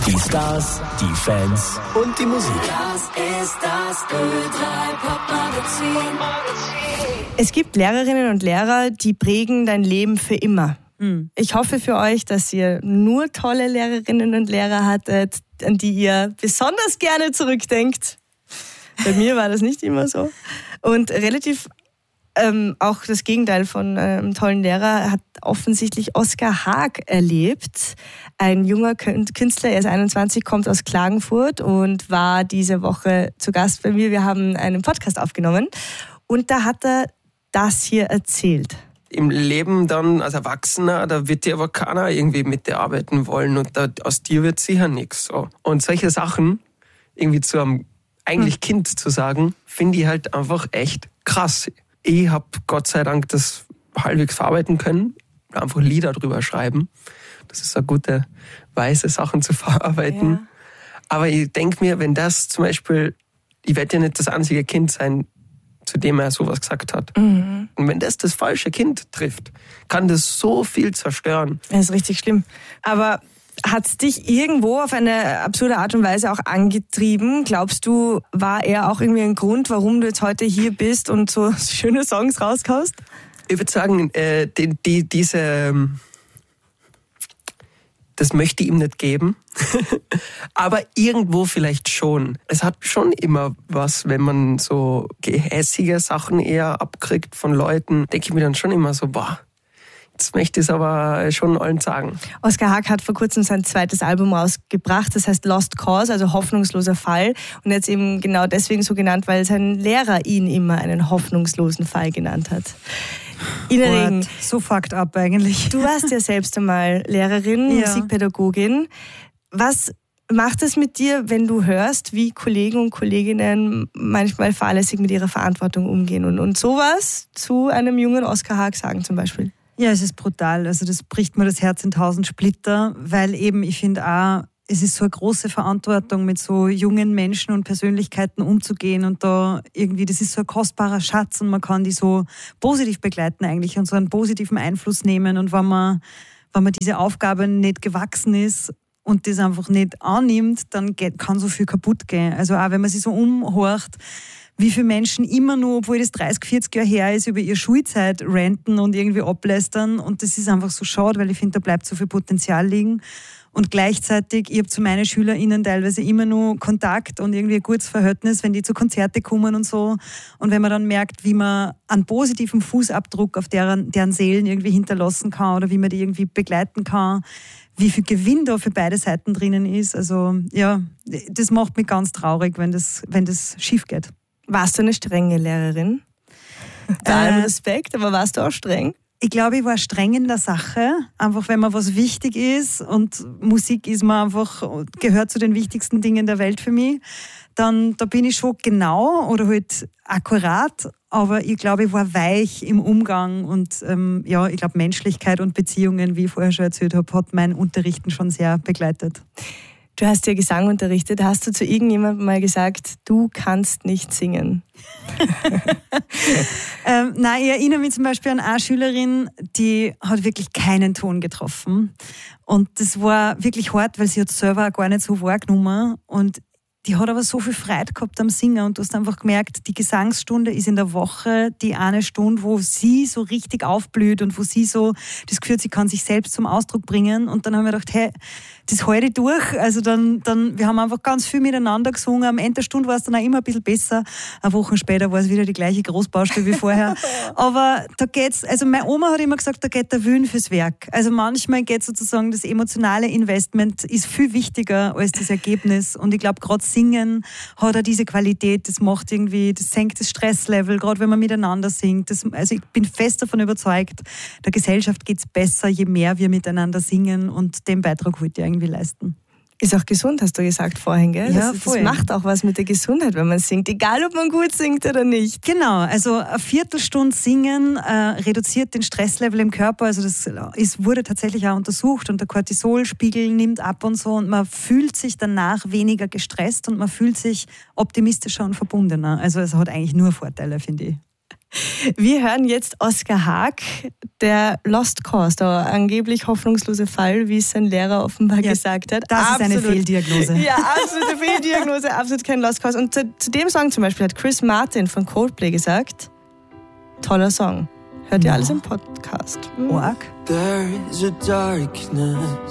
Die Stars, die Fans und die Musik. Das ist das Ö3 Pop-Magazin. Es gibt Lehrerinnen und Lehrer, die prägen dein Leben für immer. Ich hoffe für euch, dass ihr nur tolle Lehrerinnen und Lehrer hattet, an die ihr besonders gerne zurückdenkt. Bei mir war das nicht immer so. Und relativ auch das Gegenteil von einem tollen Lehrer hat offensichtlich Oskar Haag erlebt. Ein junger Künstler, er ist 21, kommt aus Klagenfurt und war diese Woche zu Gast bei mir. Wir haben einen Podcast aufgenommen und da hat er das hier erzählt. Im Leben dann als Erwachsener, da wird dir aber keiner irgendwie mit dir arbeiten wollen und aus dir wird sicher nichts. So. Und solche Sachen irgendwie zu einem eigentlich Kind zu sagen, finde ich halt einfach echt krass. Ich habe Gott sei Dank das halbwegs verarbeiten können, einfach Lieder drüber schreiben. Das ist eine gute Weise, Sachen zu verarbeiten. Ja. Aber ich denke mir, wenn das zum Beispiel, ich werde ja nicht das einzige Kind sein, zu dem er sowas gesagt hat. Und wenn das falsche Kind trifft, kann das so viel zerstören. Das ist richtig schlimm. Aber hat es dich irgendwo auf eine absurde Art und Weise auch angetrieben? Glaubst du, war er auch irgendwie ein Grund, warum du jetzt heute hier bist und so schöne Songs rauskaust? Ich würde sagen, das möchte ich ihm nicht geben. Aber irgendwo vielleicht schon. Es hat schon immer was, wenn man so gehässige Sachen eher abkriegt von Leuten, denke ich mir dann schon immer so, boah, jetzt möchte ich es aber schon allen sagen. Oskar Haag hat vor kurzem sein zweites Album rausgebracht, das heißt Lost Cause, also hoffnungsloser Fall. Und jetzt eben genau deswegen so genannt, weil sein Lehrer ihn immer einen hoffnungslosen Fall genannt hat. Ina Regen, so fucked up eigentlich. Du warst ja selbst einmal Lehrerin, ja. Musikpädagogin. Was macht es mit dir, wenn du hörst, wie Kollegen und Kolleginnen manchmal fahrlässig mit ihrer Verantwortung umgehen und sowas zu einem jungen Oskar Haag sagen zum Beispiel? Ja, es ist brutal. Also das bricht mir das Herz in 1000 Splitter, weil eben ich finde auch, es ist so eine große Verantwortung, mit so jungen Menschen und Persönlichkeiten umzugehen und da irgendwie, das ist so ein kostbarer Schatz und man kann die so positiv begleiten eigentlich und so einen positiven Einfluss nehmen und wenn man diese Aufgabe nicht gewachsen ist und das einfach nicht annimmt, dann kann so viel kaputt gehen. Also auch wenn man sich so umhorcht, wie viele Menschen immer nur, obwohl das 30, 40 Jahre her ist, über ihre Schulzeit ranten und irgendwie ablästern und das ist einfach so schade, weil ich finde, da bleibt so viel Potenzial liegen. Und gleichzeitig, ich habe zu meinen SchülerInnen teilweise immer nur Kontakt und irgendwie ein gutes Verhältnis, wenn die zu Konzerte kommen und so. Und wenn man dann merkt, wie man einen positiven Fußabdruck auf deren Seelen irgendwie hinterlassen kann oder wie man die irgendwie begleiten kann, wie viel Gewinn da für beide Seiten drinnen ist. Also ja, das macht mich ganz traurig, wenn das schief geht. Warst du eine strenge Lehrerin? Bei allem Respekt, aber warst du auch streng? Ich glaube, ich war streng in der Sache. Einfach, wenn mir was wichtig ist und Musik ist mir einfach, gehört zu den wichtigsten Dingen der Welt für mich, dann da bin ich schon genau oder halt akkurat. Aber ich glaube, ich war weich im Umgang und ja, ich glaube, Menschlichkeit und Beziehungen, wie ich vorher schon erzählt habe, hat mein Unterrichten schon sehr begleitet. Du hast ja Gesang unterrichtet. Hast du zu irgendjemandem mal gesagt, du kannst nicht singen? Nein, ich erinnere mich zum Beispiel an eine Schülerin, die hat wirklich keinen Ton getroffen. Und das war wirklich hart, weil sie hat selber auch gar nicht so wahrgenommen. Und die hat aber so viel Freude gehabt am Singen und du hast einfach gemerkt, die Gesangsstunde ist in der Woche die eine Stunde, wo sie so richtig aufblüht und wo sie so das Gefühl hat, sie kann sich selbst zum Ausdruck bringen. Und dann haben wir gedacht, hey, das halte ich durch. Also dann, wir haben einfach ganz viel miteinander gesungen. Am Ende der Stunde war es dann auch immer ein bisschen besser. Eine Woche später war es wieder die gleiche Großbaustelle wie vorher. Aber da geht's, also meine Oma hat immer gesagt, da geht der Willen fürs Werk. Also manchmal geht sozusagen das emotionale Investment ist viel wichtiger als das Ergebnis. Und ich glaube, gerade Singen hat auch diese Qualität. Das macht irgendwie, das senkt das Stresslevel, gerade wenn man miteinander singt. Also ich bin fest davon überzeugt, der Gesellschaft geht's besser, je mehr wir miteinander singen und den Beitrag wollte ich eigentlich leisten. Ist auch gesund, hast du gesagt vorhin, gell? Ja, das macht auch was mit der Gesundheit, wenn man singt, egal ob man gut singt oder nicht. Genau, also eine Viertelstunde singen reduziert den Stresslevel im Körper, also das wurde tatsächlich auch untersucht und der Cortisolspiegel nimmt ab und so und man fühlt sich danach weniger gestresst und man fühlt sich optimistischer und verbundener. Also es hat eigentlich nur Vorteile, finde ich. Wir hören jetzt Oskar Haag, der Lost Cause, der angeblich hoffnungslose Fall, wie es sein Lehrer offenbar gesagt hat. Das ist eine Fehldiagnose. Ja, absolute Fehldiagnose, absolut kein Lost Cause. Und zu dem Song zum Beispiel hat Chris Martin von Coldplay gesagt, toller Song. Hört ihr alles im Podcast. Org. There is a darkness